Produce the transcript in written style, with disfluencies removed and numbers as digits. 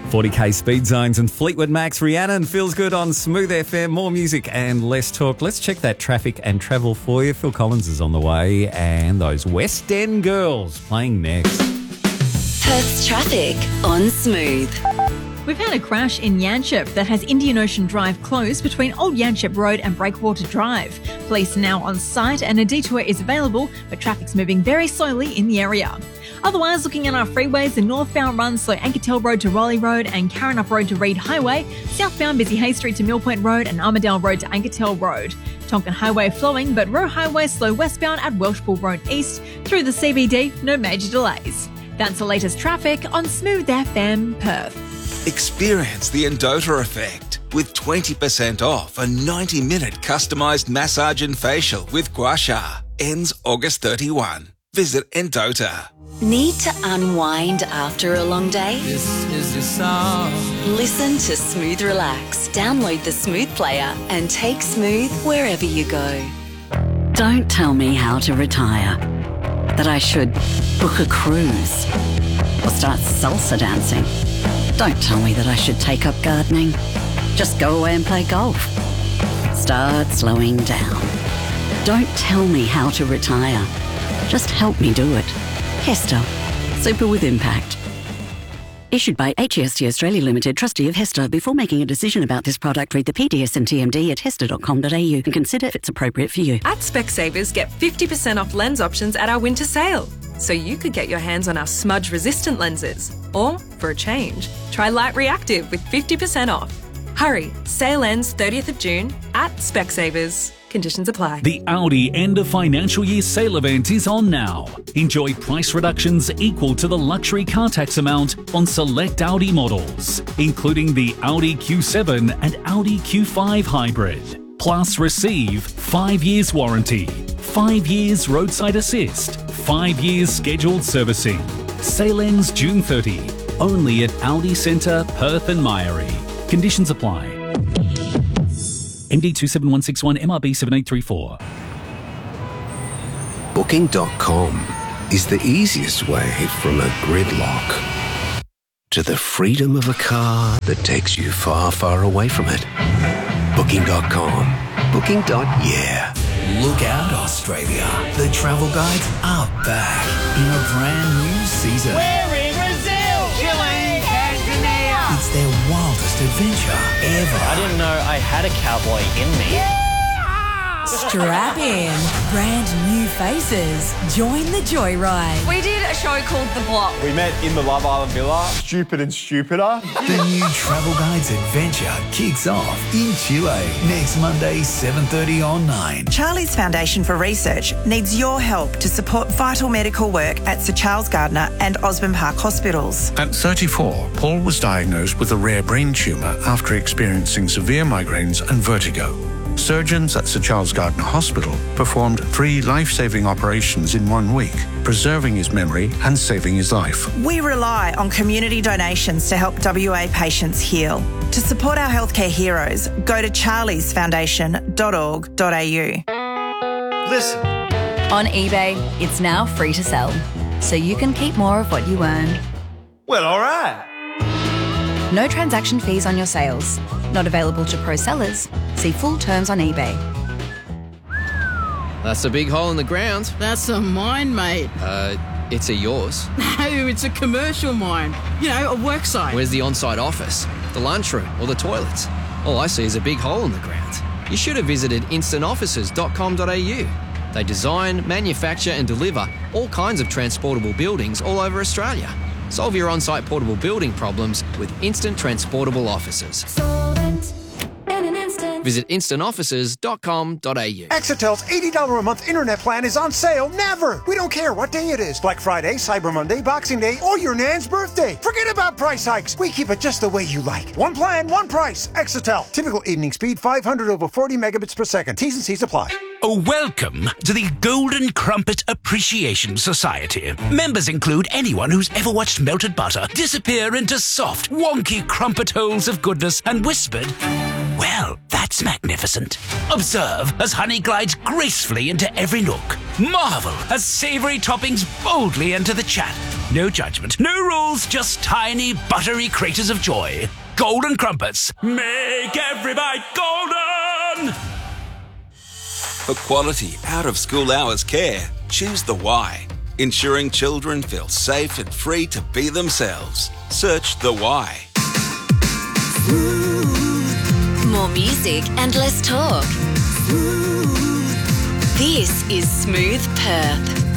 40k speed zones and Fleetwood Mac's Rhiannon feels good on Smooth FM. More music and less talk. Let's check that traffic and travel for you. Phil Collins is on the way and those West End girls playing next. Perth's traffic on Smooth. We've had a crash in Yanchep that has Indian Ocean Drive closed between Old Yanchep Road and Breakwater Drive. Police are now on site and a detour is available, but traffic's moving very slowly in the area. Otherwise, looking at our freeways, the northbound runs slow Anketel Road to Raleigh Road and Karrinyup Road to Reed Highway, southbound busy Hay Street to Millpoint Road and Armadale Road to Anketel Road. Tonkin Highway flowing, but Roe Highway slow westbound at Welshpool Road East. Through the CBD, no major delays. That's the latest traffic on Smooth FM Perth. Experience the Endota effect with 20% off a 90-minute customised massage and facial with Gua Sha. Ends August 31. Visit Endota. Need to unwind after a long day? This is your song. Listen to Smooth Relax. Download the Smooth player and take Smooth wherever you go. Don't tell me how to retire. That I should book a cruise or start salsa dancing. Don't tell me that I should take up gardening. Just go away and play golf. Start slowing down. Don't tell me how to retire. Just help me do it. Hester. Super with impact. Issued by HEST Australia Limited, trustee of Hester. Before making a decision about this product, read the PDS and TMD at hester.com.au and consider if it's appropriate for you. At Specsavers, get 50% off lens options at our winter sale. So you could get your hands on our smudge-resistant lenses. Or, for a change, try Light Reactive with 50% off. Hurry, sale ends 30th of June at Specsavers. Conditions apply. The Audi end of financial year sale event is on now. Enjoy price reductions equal to the luxury car tax amount on select Audi models, including the Audi Q7 and Audi Q5 hybrid. Plus receive 5 years warranty, 5 years roadside assist, 5 years scheduled servicing. Sale ends June 30. Only at Audi Centre, Perth and Myrie. Conditions apply. MD 27161 MRB 7834. Booking.com is the easiest way from a gridlock to the freedom of a car that takes you far, far away from it. Booking.com. Booking.yeah. Look out, Australia. The travel guides are back in a brand new season. We're in Brazil, Chile, Tanzania. It's their wildest adventure ever. I didn't know I had a cowboy in me. Yeah! Strap in. Brand new faces. Join the joyride. We did a show called The Block. We met in the Love Island Villa. Stupid and stupider. The new Travel Guides adventure kicks off in Chile next Monday, 7:30 on 9. Charlie's Foundation for Research needs your help to support vital medical work at Sir Charles Gardner and Osborne Park hospitals. At 34, Paul was diagnosed with a rare brain tumour after experiencing severe migraines and vertigo. Surgeons at Sir Charles Gardner Hospital performed 3 life-saving operations in 1 week, preserving his memory and saving his life. We rely on community donations to help WA patients heal. To support our healthcare heroes, go to charliesfoundation.org.au. Listen. On eBay, it's now free to sell, so you can keep more of what you earn. Well, all right. No transaction fees on your sales. Not available to pro sellers. See full terms on eBay. That's a big hole in the ground. That's a mine, mate. It's a yours. No, it's a commercial mine. You know, a work site. Where's the on-site office, the lunchroom, or the toilets? All I see is a big hole in the ground. You should have visited instantoffices.com.au. They design, manufacture and deliver all kinds of transportable buildings all over Australia. Solve your on-site portable building problems with Instant Transportable Offices. Visit instantoffices.com.au. Exetel's $80 a month internet plan is on sale never. We don't care what day it is. Black Friday, Cyber Monday, Boxing Day, or your Nan's birthday. Forget about price hikes. We keep it just the way you like. One plan, one price. Exetel. Typical evening speed 500 over 40 megabits per second. T's and C's apply. Oh, welcome to the Golden Crumpet Appreciation Society. Members include anyone who's ever watched melted butter disappear into soft, wonky crumpet holes of goodness and whispered, "Well, that's magnificent." Observe as honey glides gracefully into every nook. Marvel as savoury toppings boldly enter the chat. No judgment, no rules, just tiny, buttery craters of joy. Golden Crumpets. Make every bite golden! For quality out-of-school hours care, choose the Y. Ensuring children feel safe and free to be themselves. Search the Y. More music and less talk. This is Smooth Perth.